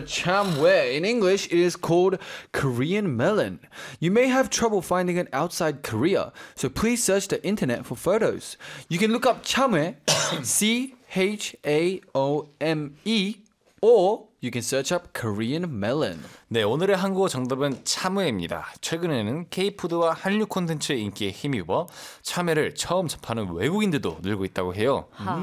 참외. In English, it is called Korean melon. You may have trouble finding it outside Korea, so please search the internet for photos. You can look up 참외, CHAOME, or you can search up Korean melon. 네, 오늘의 한국어 정답은 참외입니다. 최근에는 K-푸드와 한류 콘텐츠의 인기에 힘입어 참외를 처음 접하는 외국인들도 늘고 있다고 해요.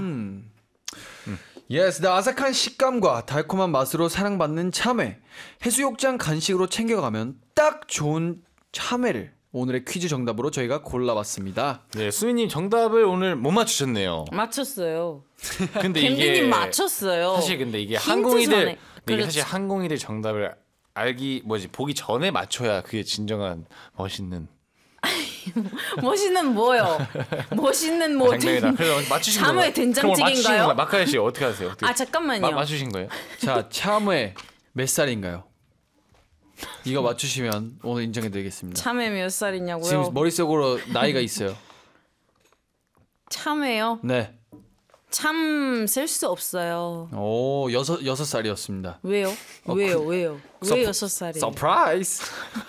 Yes, the 아삭한 식감과 달콤한 맛으로 사랑받는 참외. 해수욕장 간식으로 챙겨가면 딱 좋은 참외를 오늘의 퀴즈 정답으로 저희가 골라봤습니다. 네, 수희님 정답을 오늘 못 맞추셨네요. 맞췄어요. 근데 캠디님 맞췄어요. 사실 근데 이게 힌트 항공이들 전에. 이게 그렇지. 사실 항공이들 정답을 보기 전에 맞춰야 그게 진정한 멋있는 멋있는 뭐요? 멋있는 뭐 장면이다. 그래서 맞추신 거예요. 참외 된장찌개인가요? 마카야 씨 어떻게 하세요? 어떻게 아 잠깐만요. 맞추신 거예요? 자, 참외 몇 살인가요? 이거 맞추시면 오늘 인정해드리겠습니다. 참외 몇 살이냐고요? 지금 머릿속으로 나이가 있어요. 참외요? 네. 참 셀 수 없어요. 오, 여섯 살이었습니다. 왜요? 왜요? 왜요? 왜 6살이에요? 서프라이즈.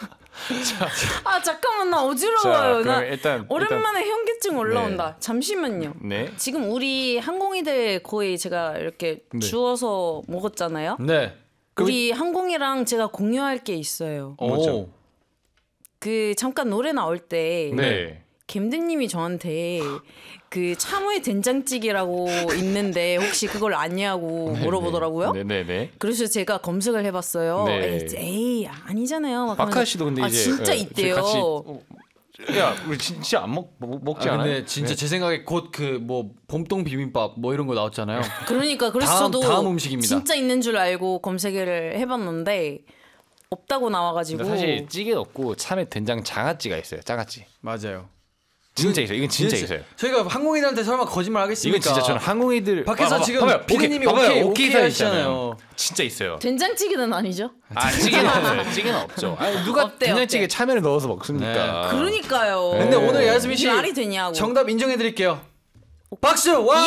아 잠깐만 나 어지러워요. 그럼 나 일단 오랜만에 현기증 올라온다. 네. 잠시만요. 네. 지금 우리 항공이들 거의 제가 이렇게 네. 주워서 먹었잖아요. 네. 우리 항공이랑 제가 공유할 게 있어요. 뭐죠? 그 잠깐 노래 나올 때 네. 갬드님이 저한테 그 참외 된장찌개라고 있는데 혹시 그걸 아냐고 물어보더라고요. 네네네. 그래서 제가 검색을 해봤어요. 네. 에이 아니잖아요. 막 마카 하면서 씨도 근데 아, 이제 진짜 예, 있대요. 같이 야 우리 진짜 안 먹지 않아요? 근데 진짜 제 생각에 곧 그 뭐 봄동 비빔밥 뭐 이런 거 나왔잖아요. 그러니까 그래서 저도 다음 음식입니다. 진짜 있는 줄 알고 검색을 해봤는데 없다고 나와가지고 근데 사실 찌개 없고 참외 된장 장아찌가 있어요. 장아찌. 맞아요. 진짜 있어요. 이건 진짜 있어요. 저희가 항공인들한테 설마 거짓말 하겠습니까? 이건 진짜 저는 항공이들 밖에서 지금 봐봐요. 피디님이 봐봐요. 오케이 사인 하시잖아요. 진짜 있어요. 된장찌개는 아니죠? 아 찌개는 없어요. 찌개는 없죠. 아니, 누가 없대요, 된장찌개 없대. 참외를 넣어서 먹습니까? 그러니까요. 근데 오늘 야스민 씨 이게 말이 되냐고. 정답 인정해드릴게요. 박수! 와!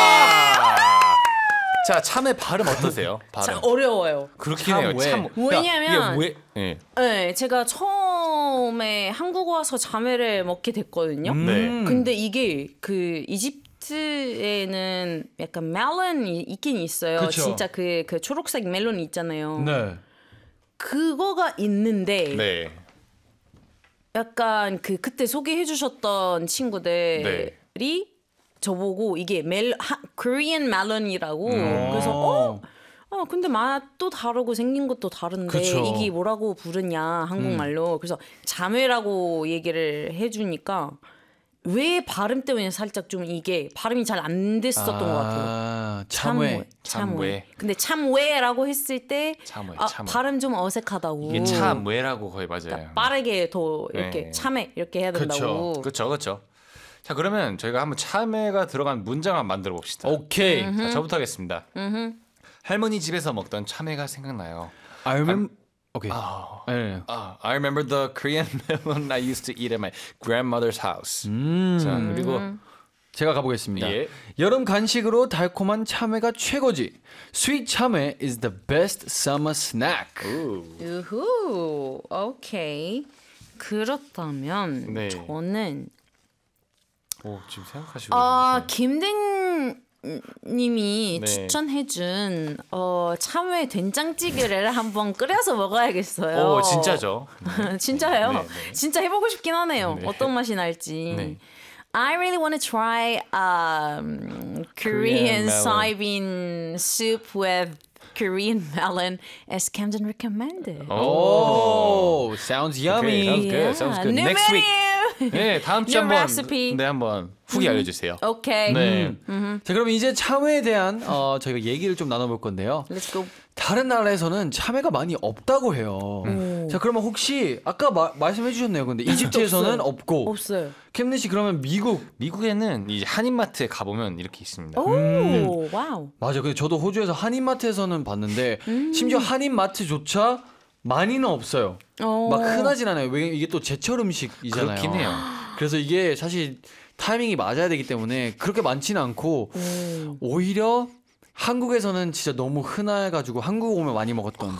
자 참외 발음 어떠세요? 발음. 참 어려워요. 그렇긴 해요. 참외. 참. 왜냐면- 이게 왜? 네, 제가 처음에 한국 와서 자매를 먹게 됐거든요. 네. 근데 이게 그 이집트에는 약간 멜론이 있긴 있어요. 그쵸. 진짜 그 초록색 멜론이 있잖아요. 네. 그거가 있는데 네. 약간 그때 소개해 주셨던 친구들이 네. 저보고 이게 Korean 멜론이라고 그래서 근데 맛도 다르고 생긴 것도 다른데 그쵸. 이게 뭐라고 부르냐 한국말로 그래서 자매라고 얘기를 해주니까 왜 발음 때문에 살짝 좀 이게 발음이 잘 안 됐었던 것 같아요. 참외. 참외. 근데 참외라고 했을 때 참외, 아, 참외. 발음 좀 어색하다고. 이게 참외라고 거의 맞아요. 빠르게 더 이렇게 네. 참외 이렇게 해야 된다고. 그렇죠. 자 그러면 저희가 한번 참외가 들어간 문장 한번 만들어 봅시다. 오케이. 자, 저부터 하겠습니다. 할머니 집에서 먹던 참외가 생각나요. I remember. 오케이. 네. I remember the Korean melon I used to eat at my grandmother's house. 자 그리고 제가 가보겠습니다. 예. 여름 간식으로 달콤한 참외가 최고지. Sweet 참외 is the best summer snack. 우후, 오케이. 그렇다면 네. 저는 오 지금 생각하시고 계세요. 김댕님이 네. 추천해준 참외 된장찌개를 한번 끓여서 먹어야겠어요. 오 진짜죠. 진짜요? 네, 네. 진짜 해보고 싶긴 하네요. 네. 어떤 맛이 날지. 네. I really want to try Korean Korean melon. soybean soup with Korean melon as Camden recommended. Oh, sounds yummy. Okay, good. Sounds good. New Next week. menu. 네 다음 주 New 한번 recipe. 네 한번 후기 알려주세요. Okay. 네. 자, 그럼 이제 참외에 대한 저희가 얘기를 좀 나눠볼 건데요. Let's go. 다른 나라에서는 참외가 많이 없다고 해요. 자, 그러면 혹시 아까 말씀해 주셨네요. 근데 이집트에서는 없어요. 없고. 없어요. 캠리 씨 그러면 미국에는 이제 한인마트에 가보면 이렇게 있습니다. 오, 와우. 맞아요. 근데 저도 호주에서 한인마트에서는 봤는데 심지어 한인마트조차 많이는 없어요. 막 흔하진 않아요. 왜 이게 또 제철 음식이잖아요. 그렇긴 해요. 그래서 이게 사실 타이밍이 맞아야 되기 때문에 그렇게 많지는 않고 오히려 한국에서는 진짜 너무 흔해가지고 한국 오면 많이 먹었던